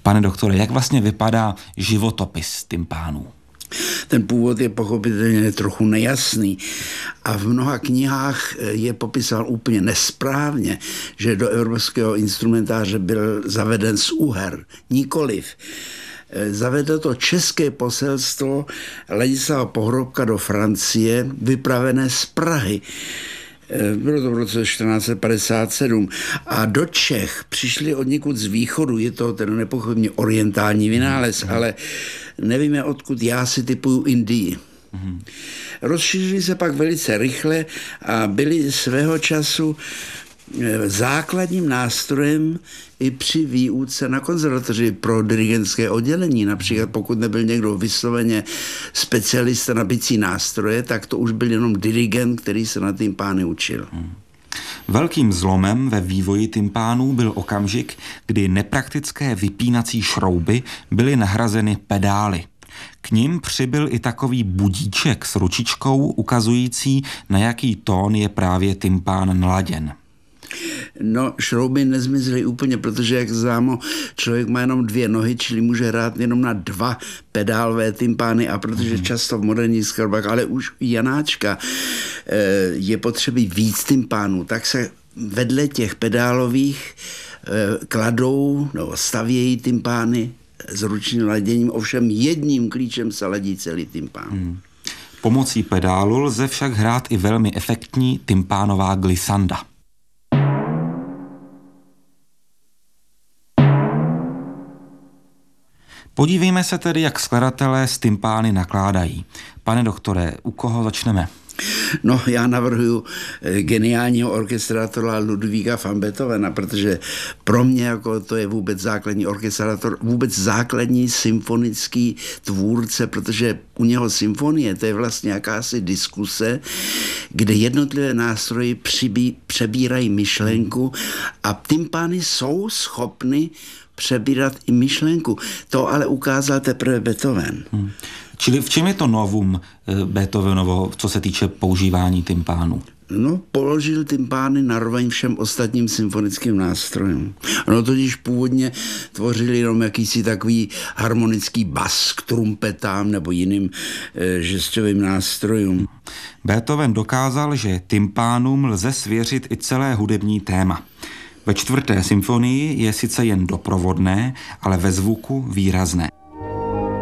Pane doktore, jak vlastně vypadá životopis tympánů? Ten původ je pochopitelně trochu nejasný a v mnoha knihách je popsán úplně nesprávně, že do evropského instrumentáře byl zaveden z Uher. Nikoliv. Zavedlo to české poselstvo Ladislava Pohrobka do Francie, vypravené z Prahy. Bylo to v roce 1457 a do Čech přišli odněkud z východu, je to ten nepochybně orientální vynález, ale nevíme odkud, já si typuju Indii. Rozšířili se pak velice rychle a byli svého času základním nástrojem i při výuce na konzervatoři pro dirigentské oddělení. Například pokud nebyl někdo vysloveně specialista na bicí nástroje, tak to už byl jenom dirigent, který se na tympány učil. Velkým zlomem ve vývoji tympánů byl okamžik, kdy nepraktické vypínací šrouby byly nahrazeny pedály. K nim přibyl i takový budíček s ručičkou ukazující, na jaký tón je právě tympán naladěn. No, šrouby nezmizely úplně, protože, jak známo, člověk má jenom 2 nohy, čili může hrát jenom na 2 pedálové tympány a protože často v moderních skladbách, ale už u Janáčka je potřebí víc tympánů, tak se vedle těch pedálových kladou nebo stavějí tympány s ručním laděním, ovšem jedním klíčem se ladí celý tympán. Pomocí pedálu lze však hrát i velmi efektní tympánová glissanda. Podívejme se tedy, jak skladatelé s tympány nakládají. Pane doktore, u koho začneme? No, já navrhuju geniálního orchestrátora Ludvíka van Beethovena, protože pro mě jako to je vůbec základní orchestrátor, vůbec základní symfonický tvůrce, protože u něho symfonie to je vlastně jakási diskuse, kde jednotlivé nástroje přebírají myšlenku a tympány jsou schopny přebírat i myšlenku. To ale ukázal teprve Beethoven. Čili v čem je to novum Beethovenovo, co se týče používání tympánů? No, položil tympány naroveň všem ostatním symfonickým nástrojům. No, totiž původně tvořili jenom jakýsi takový harmonický bas k trumpetám nebo jiným žestovým nástrojům. Beethoven dokázal, že tympánům lze svěřit i celé hudební téma. Ve 4. symfonii je sice jen doprovodné, ale ve zvuku výrazné.